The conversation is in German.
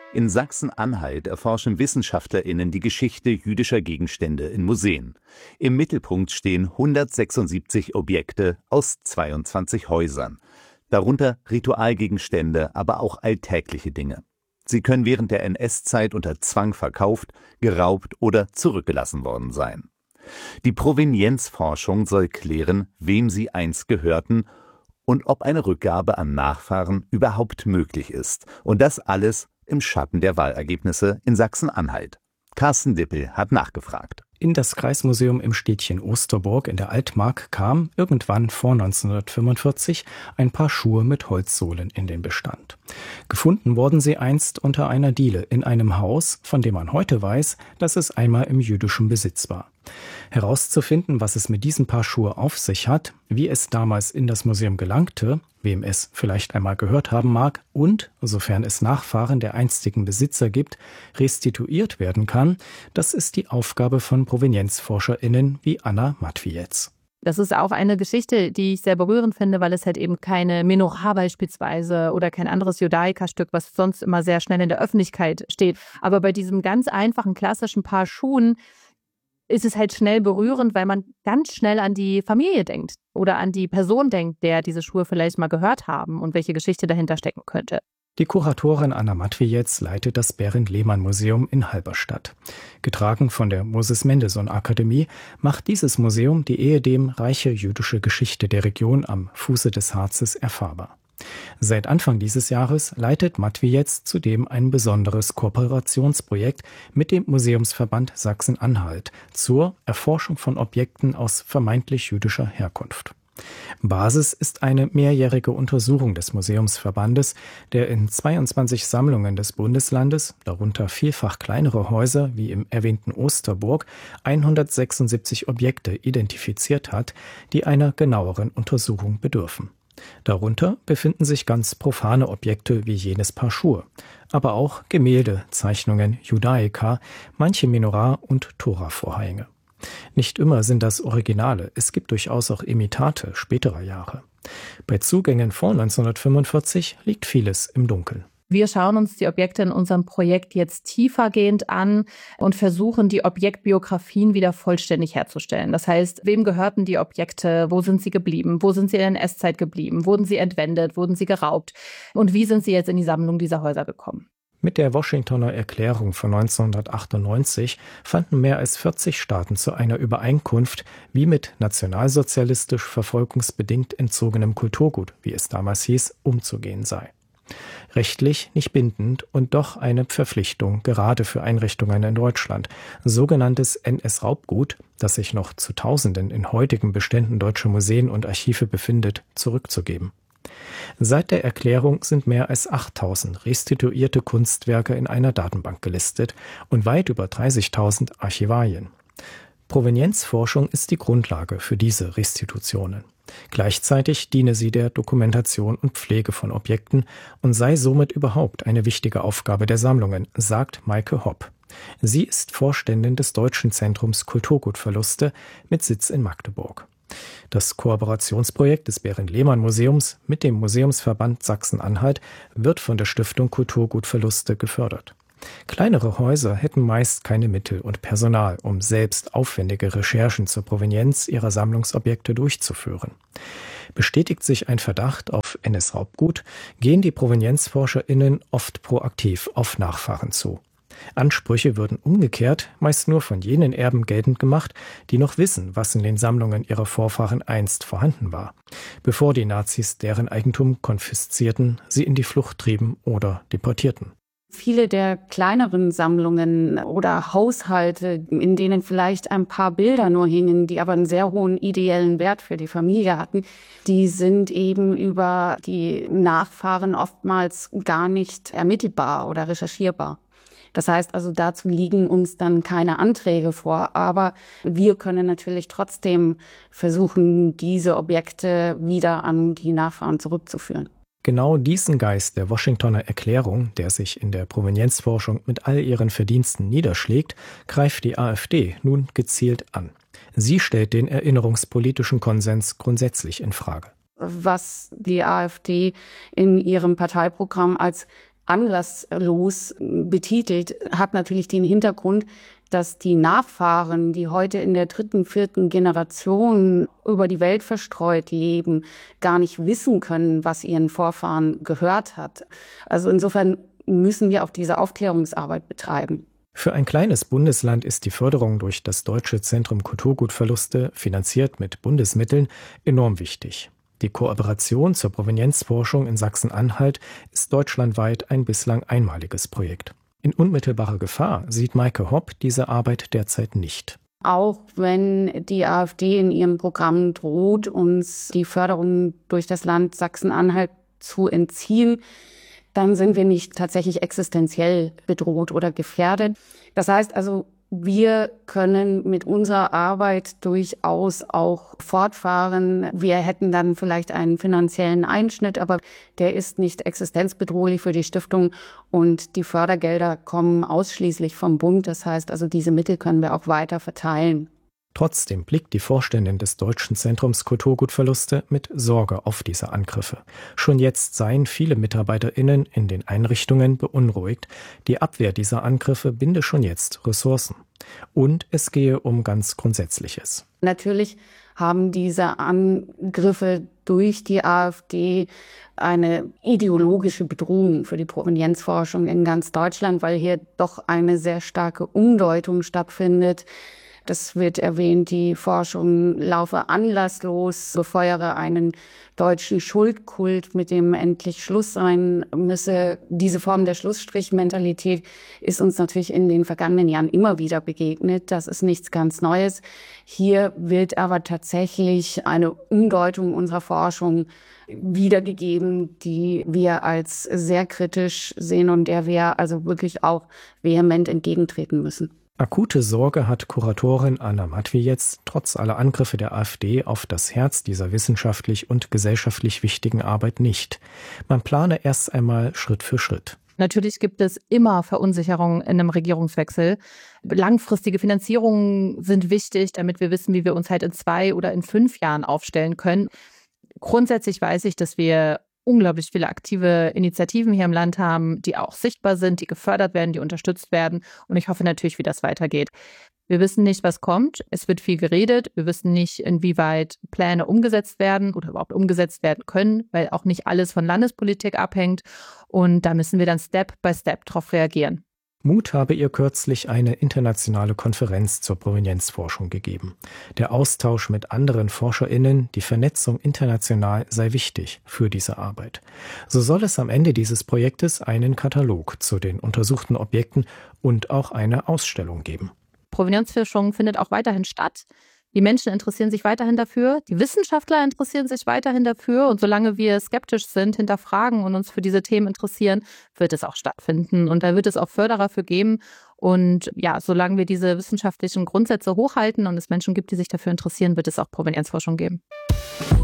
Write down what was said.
In Sachsen-Anhalt erforschen WissenschaftlerInnen die Geschichte jüdischer Gegenstände in Museen. Im Mittelpunkt stehen 176 Objekte aus 22 Häusern. Darunter Ritualgegenstände, aber auch alltägliche Dinge. Sie können während der NS-Zeit unter Zwang verkauft, geraubt oder zurückgelassen worden sein. Die Provenienzforschung soll klären, wem sie einst gehörten und ob eine Rückgabe an Nachfahren überhaupt möglich ist. Und das alles im Schatten der Wahlergebnisse in Sachsen-Anhalt. Carsten Dippel hat nachgefragt. In das Kreismuseum im Städtchen Osterburg in der Altmark kam irgendwann vor 1945 ein Paar Schuhe mit Holzsohlen in den Bestand. Gefunden wurden sie einst unter einer Diele in einem Haus, von dem man heute weiß, dass es einmal im jüdischen Besitz war. Herauszufinden, was es mit diesem Paar Schuhe auf sich hat, wie es damals in das Museum gelangte, wem es vielleicht einmal gehört haben mag und, sofern es Nachfahren der einstigen Besitzer gibt, restituiert werden kann, das ist die Aufgabe von ProvenienzforscherInnen wie Anna Matwiec. Das ist auch eine Geschichte, die ich sehr berührend finde, weil es halt eben keine Menorah beispielsweise oder kein anderes Judaica-Stück, was sonst immer sehr schnell in der Öffentlichkeit steht. Aber bei diesem ganz einfachen, klassischen Paar Schuhen ist es halt schnell berührend, weil man ganz schnell an die Familie denkt oder an die Person denkt, der diese Schuhe vielleicht mal gehört haben und welche Geschichte dahinter stecken könnte. Die Kuratorin Anna Matwiec leitet das Berend-Lehmann-Museum in Halberstadt. Getragen von der Moses-Mendelssohn-Akademie macht dieses Museum die ehedem reiche jüdische Geschichte der Region am Fuße des Harzes erfahrbar. Seit Anfang dieses Jahres leitet Matwiec zudem ein besonderes Kooperationsprojekt mit dem Museumsverband Sachsen-Anhalt zur Erforschung von Objekten aus vermeintlich jüdischer Herkunft. Basis ist eine mehrjährige Untersuchung des Museumsverbandes, der in 22 Sammlungen des Bundeslandes, darunter vielfach kleinere Häuser wie im erwähnten Osterburg, 176 Objekte identifiziert hat, die einer genaueren Untersuchung bedürfen. Darunter befinden sich ganz profane Objekte wie jenes Paar Schuhe, aber auch Gemälde, Zeichnungen, Judaica, manche Menorah und Tora-Vorhänge. Nicht immer sind das Originale, es gibt durchaus auch Imitate späterer Jahre. Bei Zugängen vor 1945 liegt vieles im Dunkeln. Wir schauen uns die Objekte in unserem Projekt jetzt tiefergehend an und versuchen, die Objektbiografien wieder vollständig herzustellen. Das heißt, wem gehörten die Objekte, wo sind sie geblieben, wo sind sie in der NS-Zeit geblieben, wurden sie entwendet, wurden sie geraubt und wie sind sie jetzt in die Sammlung dieser Häuser gekommen. Mit der Washingtoner Erklärung von 1998 fanden mehr als 40 Staaten zu einer Übereinkunft, wie mit nationalsozialistisch verfolgungsbedingt entzogenem Kulturgut, wie es damals hieß, umzugehen sei. Rechtlich nicht bindend und doch eine Verpflichtung, gerade für Einrichtungen in Deutschland, sogenanntes NS-Raubgut, das sich noch zu Tausenden in heutigen Beständen deutscher Museen und Archive befindet, zurückzugeben. Seit der Erklärung sind mehr als 8.000 restituierte Kunstwerke in einer Datenbank gelistet und weit über 30.000 Archivalien. Provenienzforschung ist die Grundlage für diese Restitutionen. Gleichzeitig diene sie der Dokumentation und Pflege von Objekten und sei somit überhaupt eine wichtige Aufgabe der Sammlungen, sagt Maike Hopp. Sie ist Vorständin des Deutschen Zentrums Kulturgutverluste mit Sitz in Magdeburg. Das Kooperationsprojekt des Berend-Lehmann-Museums mit dem Museumsverband Sachsen-Anhalt wird von der Stiftung Kulturgutverluste gefördert. Kleinere Häuser hätten meist keine Mittel und Personal, um selbst aufwendige Recherchen zur Provenienz ihrer Sammlungsobjekte durchzuführen. Bestätigt sich ein Verdacht auf NS-Raubgut, gehen die ProvenienzforscherInnen oft proaktiv auf Nachfahren zu. Ansprüche würden umgekehrt meist nur von jenen Erben geltend gemacht, die noch wissen, was in den Sammlungen ihrer Vorfahren einst vorhanden war, bevor die Nazis deren Eigentum konfiszierten, sie in die Flucht trieben oder deportierten. Viele der kleineren Sammlungen oder Haushalte, in denen vielleicht ein paar Bilder nur hingen, die aber einen sehr hohen ideellen Wert für die Familie hatten, die sind eben über die Nachfahren oftmals gar nicht ermittelbar oder recherchierbar. Das heißt also, dazu liegen uns dann keine Anträge vor, aber wir können natürlich trotzdem versuchen, diese Objekte wieder an die Nachfahren zurückzuführen. Genau diesen Geist der Washingtoner Erklärung, der sich in der Provenienzforschung mit all ihren Verdiensten niederschlägt, greift die AfD nun gezielt an. Sie stellt den erinnerungspolitischen Konsens grundsätzlich in Frage. Was die AfD in ihrem Parteiprogramm als anlasslos betitelt, hat natürlich den Hintergrund, dass die Nachfahren, die heute in der 3., 4. Generation über die Welt verstreut leben, gar nicht wissen können, was ihren Vorfahren gehört hat. Also insofern müssen wir auch diese Aufklärungsarbeit betreiben. Für ein kleines Bundesland ist die Förderung durch das Deutsche Zentrum Kulturgutverluste, finanziert mit Bundesmitteln, enorm wichtig. Die Kooperation zur Provenienzforschung in Sachsen-Anhalt ist deutschlandweit ein bislang einmaliges Projekt. In unmittelbarer Gefahr sieht Maike Hopp diese Arbeit derzeit nicht. Auch wenn die AfD in ihrem Programm droht, uns die Förderung durch das Land Sachsen-Anhalt zu entziehen, dann sind wir nicht tatsächlich existenziell bedroht oder gefährdet. Das heißt also, wir können mit unserer Arbeit durchaus auch fortfahren. Wir hätten dann vielleicht einen finanziellen Einschnitt, aber der ist nicht existenzbedrohlich für die Stiftung und die Fördergelder kommen ausschließlich vom Bund. Das heißt also, diese Mittel können wir auch weiter verteilen. Trotzdem blickt die Vorständin des Deutschen Zentrums Kulturgutverluste mit Sorge auf diese Angriffe. Schon jetzt seien viele MitarbeiterInnen in den Einrichtungen beunruhigt. Die Abwehr dieser Angriffe binde schon jetzt Ressourcen. Und es gehe um ganz Grundsätzliches. Natürlich haben diese Angriffe durch die AfD eine ideologische Bedrohung für die Provenienzforschung in ganz Deutschland, weil hier doch eine sehr starke Umdeutung stattfindet. Das wird erwähnt, die Forschung laufe anlasslos, befeuere einen deutschen Schuldkult, mit dem endlich Schluss sein müsse. Diese Form der Schlussstrich-Mentalität ist uns natürlich in den vergangenen Jahren immer wieder begegnet. Das ist nichts ganz Neues. Hier wird aber tatsächlich eine Umdeutung unserer Forschung wiedergegeben, die wir als sehr kritisch sehen und der wir also wirklich auch vehement entgegentreten müssen. Akute Sorge hat Kuratorin Anna Matwijetz trotz aller Angriffe der AfD auf das Herz dieser wissenschaftlich und gesellschaftlich wichtigen Arbeit nicht. Man plane erst einmal Schritt für Schritt. Natürlich gibt es immer Verunsicherung in einem Regierungswechsel. Langfristige Finanzierungen sind wichtig, damit wir wissen, wie wir uns halt in 2 oder in 5 Jahren aufstellen können. Grundsätzlich weiß ich, dass wir unglaublich viele aktive Initiativen hier im Land haben, die auch sichtbar sind, die gefördert werden, die unterstützt werden. Und ich hoffe natürlich, wie das weitergeht. Wir wissen nicht, was kommt. Es wird viel geredet. Wir wissen nicht, inwieweit Pläne umgesetzt werden oder überhaupt umgesetzt werden können, weil auch nicht alles von Landespolitik abhängt. Und da müssen wir dann Step by Step drauf reagieren. Mut habe ihr kürzlich eine internationale Konferenz zur Provenienzforschung gegeben. Der Austausch mit anderen ForscherInnen, die Vernetzung international sei wichtig für diese Arbeit. So soll es am Ende dieses Projektes einen Katalog zu den untersuchten Objekten und auch eine Ausstellung geben. Provenienzforschung findet auch weiterhin statt. Die Menschen interessieren sich weiterhin dafür, die Wissenschaftler interessieren sich weiterhin dafür und solange wir skeptisch sind, hinterfragen und uns für diese Themen interessieren, wird es auch stattfinden und da wird es auch Förderer für geben und ja, solange wir diese wissenschaftlichen Grundsätze hochhalten und es Menschen gibt, die sich dafür interessieren, wird es auch Provenienzforschung geben.